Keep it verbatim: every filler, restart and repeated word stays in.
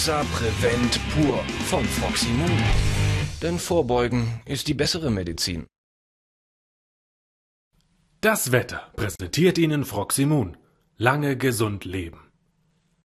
Exa Prevent pur von Froximund. Denn Vorbeugen ist die bessere Medizin. Das Wetter präsentiert Ihnen Froximund. Lange gesund leben.